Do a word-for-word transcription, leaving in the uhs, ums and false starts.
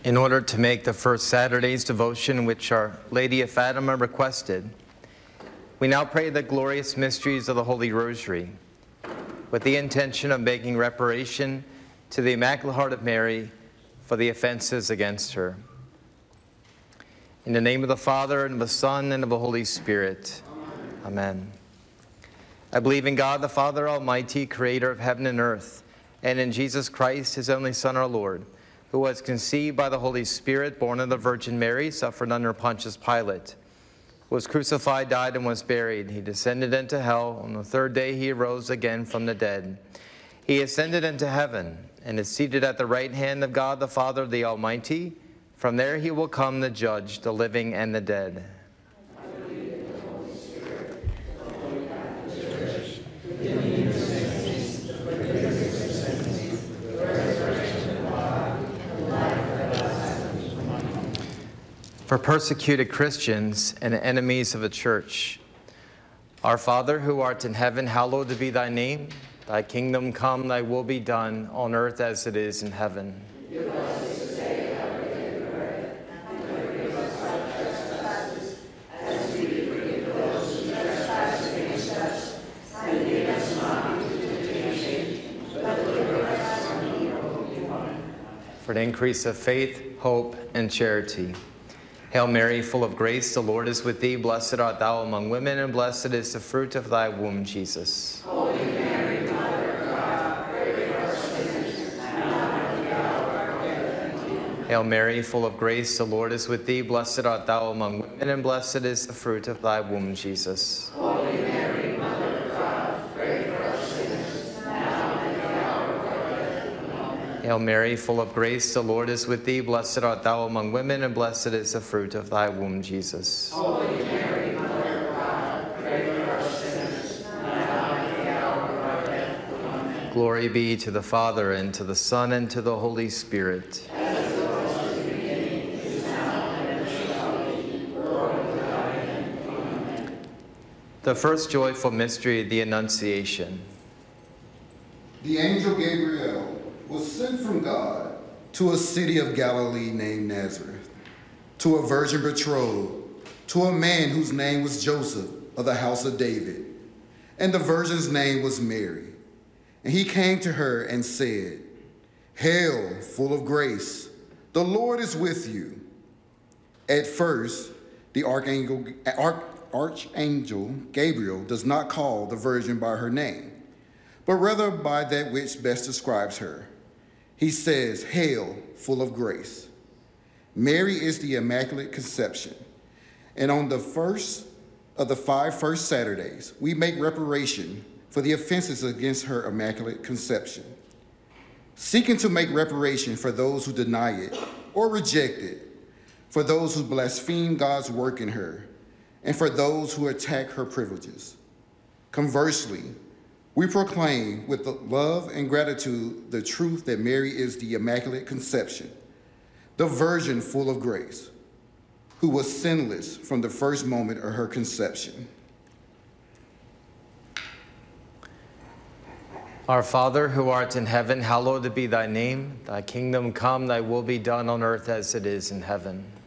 In order to make the first Saturday's devotion which Our Lady of Fatima requested, we now pray the glorious mysteries of the Holy Rosary with the intention of making reparation to the Immaculate Heart of Mary for the offenses against her. In the name of the Father, and of the Son, and of the Holy Spirit. Amen. Amen. I believe in God, the Father Almighty, creator of heaven and earth, and in Jesus Christ, his only Son, our Lord, who was conceived by the Holy Spirit, born of the Virgin Mary, suffered under Pontius Pilate, was crucified, died, and was buried. He descended into hell. On the third day he arose again from the dead. He ascended into heaven and is seated at the right hand of God, the Father, the Almighty. From there he will come to judge the living and the dead. For persecuted Christians and enemies of the Church, our Father, who art in heaven, hallowed be thy name. Thy kingdom come, thy will be done, on earth as it is in heaven. Give us this day our daily bread, and forgive us our trespasses, as we forgive those who trespass against us. And lead us not into temptation, but deliver us from evil. For the increase of faith, hope, and charity. Hail Mary, full of grace, the Lord is with thee. Blessed art thou among women, and blessed is the fruit of thy womb, Jesus. Holy Mary, Mother of God, pray for us sinners, now and at the hour of our death. Amen. Hail Mary, full of grace, the Lord is with thee. Blessed art thou among women, and blessed is the fruit of thy womb, Jesus. Holy Mary, Mother of God, pray for us sinners, now and at the hour of our death. Amen. Hail Mary, full of grace, the Lord is with thee. Blessed art thou among women, and blessed is the fruit of thy womb, Jesus. Holy Mary, Mother of God, pray for us sinners, now and at the hour of our death. Amen. Glory be to the Father, and to the Son, and to the Holy Spirit. As it was in the beginning, is now, and ever shall be, world without end. Amen. The first joyful mystery, the Annunciation. The angel Gabriel was sent from God to a city of Galilee named Nazareth, to a virgin betrothed, to a man whose name was Joseph of the house of David, and the virgin's name was Mary. And he came to her and said, Hail, full of grace, the Lord is with you. At first, the archangel, arch, archangel Gabriel does not call the virgin by her name, but rather by that which best describes her. He says, Hail, full of grace. Mary is the Immaculate Conception. And on the first of the five first Saturdays, we make reparation for the offenses against her Immaculate Conception, seeking to make reparation for those who deny it or reject it, for those who blaspheme God's work in her, and for those who attack her privileges. Conversely, we proclaim with love and gratitude the truth that Mary is the Immaculate Conception, the Virgin full of grace, who was sinless from the first moment of her conception. Our Father, who art in heaven, hallowed be thy name. Thy kingdom come, thy will be done on earth as it is in heaven.